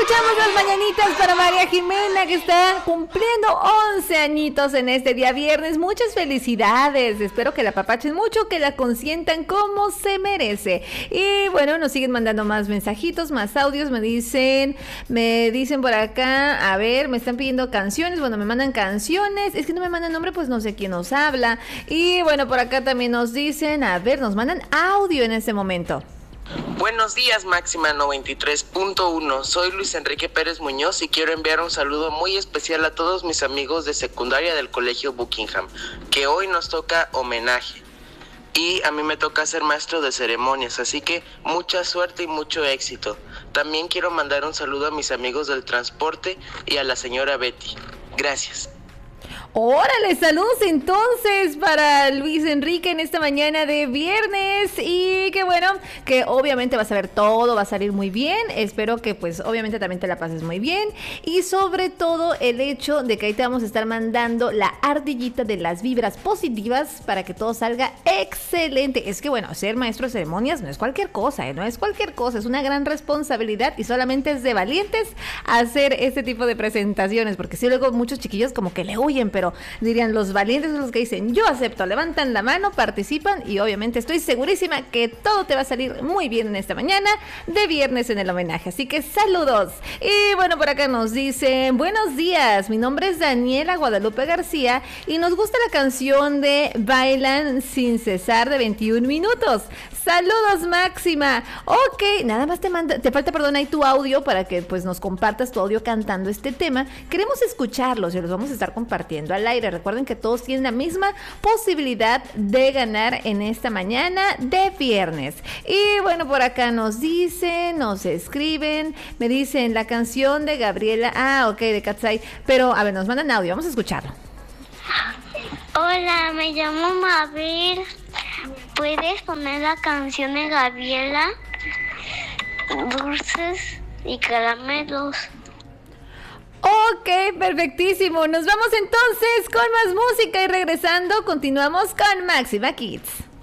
Escuchamos las mañanitas para María Jimena, que está cumpliendo 11 añitos en este día viernes. Muchas felicidades. Espero que la apapachen mucho, que la consientan como se merece. Y bueno, nos siguen mandando más mensajitos, más audios. Me dicen por acá, a ver, me están pidiendo canciones. Bueno, me mandan canciones. Es que no me mandan nombre, pues no sé quién nos habla. Y bueno, por acá también nos dicen, a ver, nos mandan audio en este momento. Buenos días, Máxima 93.1. Soy Luis Enrique Pérez Muñoz y quiero enviar un saludo muy especial a todos mis amigos de secundaria del Colegio Buckingham, que hoy nos toca homenaje. Y a mí me toca ser maestro de ceremonias, así que mucha suerte y mucho éxito. También quiero mandar un saludo a mis amigos del transporte y a la señora Betty. Gracias. Órale, saludos entonces para Luis Enrique en esta mañana de viernes. Y qué bueno, que obviamente vas a ver todo, va a salir muy bien. Espero que pues obviamente también te la pases muy bien. Y sobre todo el hecho de que ahí te vamos a estar mandando la ardillita de las vibras positivas para que todo salga excelente. Es que bueno, ser maestro de ceremonias no es cualquier cosa, no es cualquier cosa, es una gran responsabilidad y solamente es de valientes hacer este tipo de presentaciones, porque si luego muchos chiquillos como que le huyen, pero dirían, los valientes son los que dicen, yo acepto, levantan la mano, participan y obviamente estoy segurísima que todo te va a salir muy bien en esta mañana de viernes en el homenaje, así que saludos. Y bueno, por acá nos dicen, buenos días, mi nombre es Daniela Guadalupe García y nos gusta la canción de Bailan Sin Cesar de 21 minutos. Saludos, Máxima. Ok, nada más te falta, perdón, ahí tu audio para que pues nos compartas tu audio cantando este tema. Queremos escucharlos y los vamos a estar compartiendo al aire. Recuerden que todos tienen la misma posibilidad de ganar en esta mañana de viernes. Y bueno, por acá nos dicen, nos escriben, me dicen la canción de Gabriela, de Katsai, pero a ver, nos mandan audio, vamos a escucharlo. Hola, me llamo Mabel. ¿Puedes poner la canción de Gabriela? Dulces y caramelos. Ok, perfectísimo. Nos vamos entonces con más música y regresando continuamos con Máxima Kids.